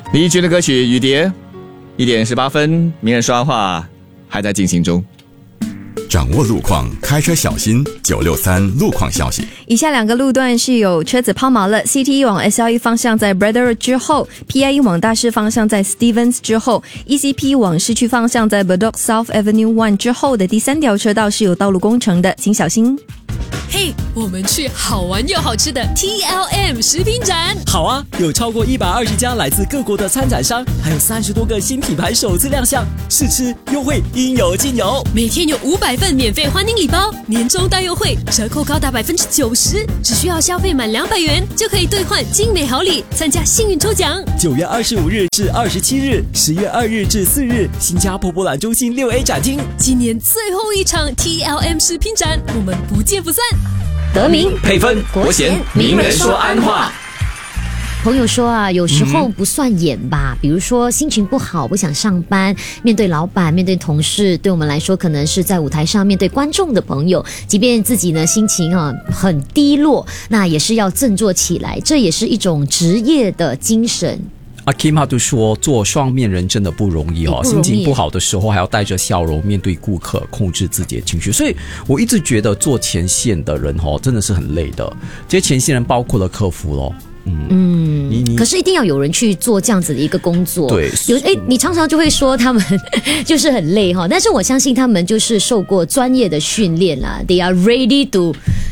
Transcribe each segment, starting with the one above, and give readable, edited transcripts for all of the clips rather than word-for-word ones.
李翊君的歌曲《雨蝶》，1点18分，名人说暗话还在进行中。 掌握路况，开车小心。963路况消息： 以下2个路段是有车子抛锚了 ，CT1 往 SL1 方向在 Brother 之后 ，PI1 往大师方向在 Stevens 之后 ，ECP 往市区方向在 Bedok South Avenue 1之后的第3条车道是有道路工程的，请小心。 嘿，我们去好玩又好吃的 TLM 食品展。 好啊，有超过120家来自各国的参展商，还有30多个新品牌首次亮相，试吃优惠应有尽有。 每天有500份免费欢迎礼包，年终大优惠，折扣高达90%，只需要消费满200元就可以兑换精美好礼，参加幸运抽奖。 9月25日至27日，10月2日至4日，新加坡博览中心6A 展厅， 今年最后一场 TLM 食品展，我们不见不散。 得名配分国贤名人说暗话。 朋友说啊，有时候不算演吧，比如说心情不好，不想上班，面对老板，面对同事，对我们来说可能是在舞台上面对观众的朋友，即便自己呢心情很低落，那也是要振作起来，这也是一种职业的精神。 阿 Kim 他就说做双面人真的不容易哦，心情不好的时候还要带着笑容面对顾客，控制自己的情绪，所以我一直觉得做前线的人真的是很累的。这些前线人包括了客服咯。 可是一定要有人去做这样子的一个工作。 对， 你常常就会说他们就是很累哈，但是我相信他们就是受过专业的训练啦 ，They are ready to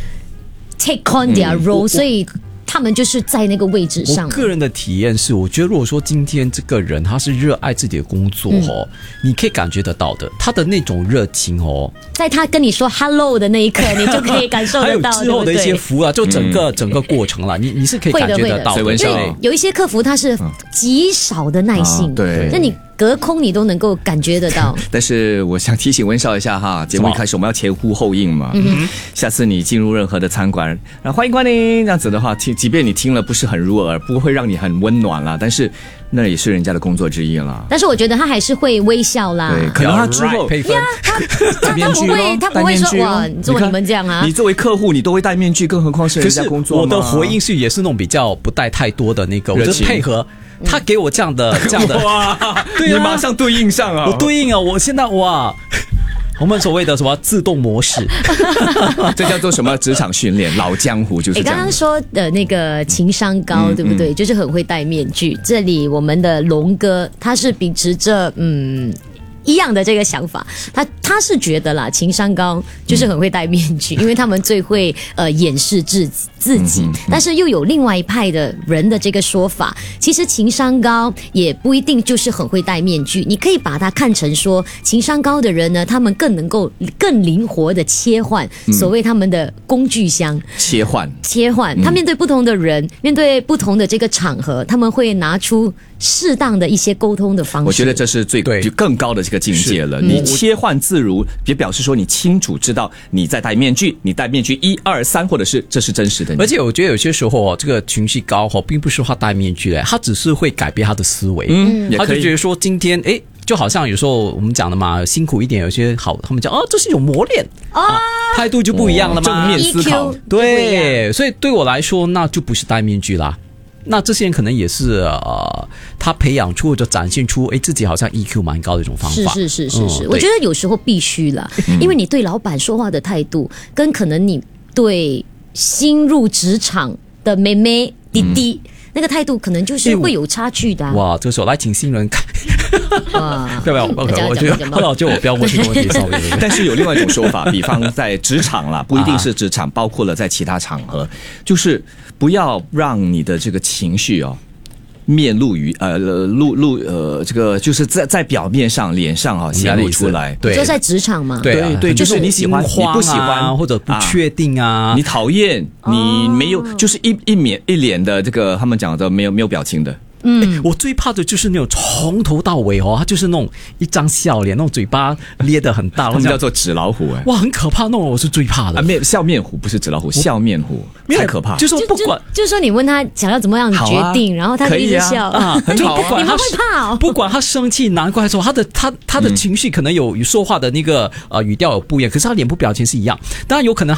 take on their role，所以他们就是在那个位置上。 我个人的体验是，我觉得如果说今天这个人他是热爱自己的工作你可以感觉得到的，他的那种热情在他跟你说 hello 的那一刻，你就可以感受得到。 还有之后的一些服务啊，就整个过程啦，你是可以感觉得到的。 因为有一些客服他是极少的耐性， 对， 那你隔空你都能够感觉得到。 但是我想提醒温少一下哈，节目一开始我们要前呼后应嘛。下次你进入任何的餐馆，欢迎光临，这样子的话，即便你听了不是很入耳，不会让你很温暖啦，但是那也是人家的工作之一啦。 但是我觉得他还是会微笑啦。 对，可能他之后配分， 他不会说哇，你做你们这样啊。 你作为客户，你都会戴面具，更何况是人家工作。 我的回应是也是那种比较不带太多的那个，我就是配合。他给我这样的哇，对啊，你马上对应上啊！ 我对应啊！我现在哇，我们所谓的什么自动模式， 这叫做什么职场训练？老江湖就是这样。 刚刚说的那个情商高，对不对？就是很会戴面具。这里我们的龙哥他是秉持着一样的这个想法，他是觉得啦，情商高就是很会戴面具，因为他们最会掩饰自己。但是又有另外一派的人的这个说法，其实情商高也不一定就是很会戴面具，你可以把它看成说，情商高的人呢，他们更能够更灵活的切换所谓他们的工具箱， 切换， 他面对不同的人，面对不同的这个场合，他们会拿出适当的一些沟通的方式。 我觉得这是更高的这个境界了。你切换自如，也表示说你清楚知道你在戴面具，你戴面具1、2、3，或者是这是真实的你。 而且我觉得有些时候这个情绪高并不是他戴面具他只是会改变他的思维。他就觉得说今天就好像有时候我们讲的嘛，辛苦一点，有些好，他们讲这是一种磨练态度就不一样了嘛， 正面思考。 对，所以对我来说，那就不是戴面具啦。那这些人可能也是他培养出或者展现出自己好像 EQ 蛮高的一种方法。 是，我觉得有时候必须啦，因为你对老板说话的态度，跟可能你对新入职场的妹妹弟弟那个态度，可能就是会有差距的。 哇，这时候来请新人看。不要，我觉得后来就我不要问这个问题上面。 但是有另外一种说法，比方在职场啦，不一定是职场，包括了在其他场合，就是不要让你的这个情绪面露于这个就是在表面上脸上显露出来。 对，就在职场嘛。 对，就是你喜欢你不喜欢或者不确定你讨厌你没有，就是一脸的这个他们讲的没有表情的。 我最怕的就是那种从头到尾他就是那种一张笑脸，那种嘴巴咧得很大， 他们叫做纸老虎哇，很可怕那种，我是最怕的。 笑面虎不是纸老虎，笑面虎太可怕。 就是不管，就是说你问他想要怎么样决定，然后他就一直笑， 很好。 你们会怕不管他生气难过还是说他的情绪可能有说话的那个语调有不一样，可是他脸部表情是一样。当然有可能他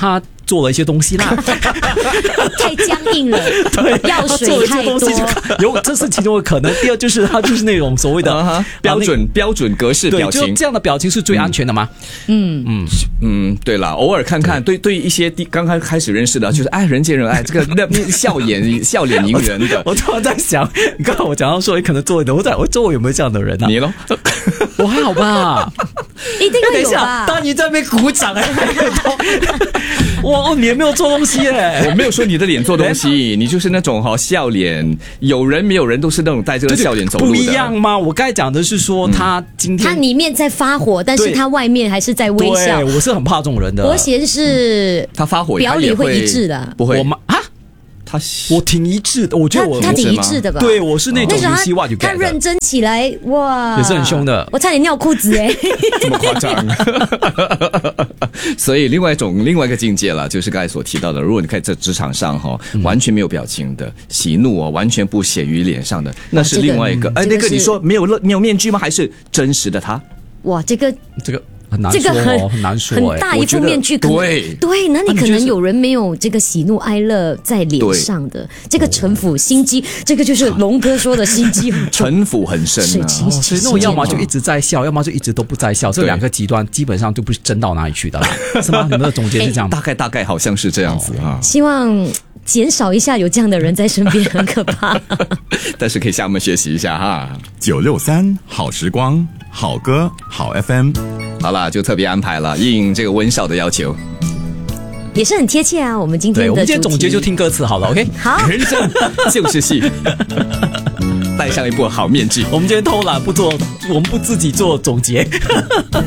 做了一些东西啦， 太僵硬了， 对， 药水太多， 这是其中的可能。第二就是他就是那种所谓的标准格式表情， 就这样的表情是最安全的吗？ 对了，偶尔看看，对一些刚刚开始认识的，就是人见人爱，这个笑脸迎人的。 我突然在想，你刚才我讲到说，可能周围的我周围有没有这样的人啊？ 你咯？ 我还好吧， 一定会有吧？ 当你在那边鼓掌哇，你也没有做东西耶！ 我没有说你的脸做东西，你就是那种笑脸，有人没有人都是那种带这个笑脸走路的， 不一样吗？我刚才讲的是说他今天他里面在发火，但是他外面还是在微笑。 对，我是很怕这种人的。 伯贤是他发火表里会一致的， 不会我挺一致的，我觉得他挺一致的吧？ 对，我是那种you see what you get的， 他认真起来哇， 也是很凶的， 我差点尿裤子这么夸张。所以另外一个境界了，就是刚才所提到的，如果你在职场上完全没有表情的喜怒完全不显于脸上的，那是另外一个。那个你说没有面具吗？还是真实的他？ 哇，这个很难说， 这个很难说， 很大一副面具，对，那你可能有人没有这个喜怒哀乐在脸上的，这个城府心机，这个就是龙哥说的心机很重， 城府很深啊。 所以那种要么就一直在笑，要么就一直都不在笑，这两个极端基本上就不是真到哪里去的啦，是吗？你们的总结是这样， 大概好像是这样子啊。 希望减少一下有这样的人在身边，很可怕。 但是可以向我们学习一下哈。 963好时光，好歌好 FM。 好了，就特别安排了，应这个温少的要求， 也是很贴切啊。我们今天的我们今天总结就听歌词好了 ，OK？ 好， 人生就是戏，戴上一部好面具。 我们今天偷懒不做，我们不自己做总结。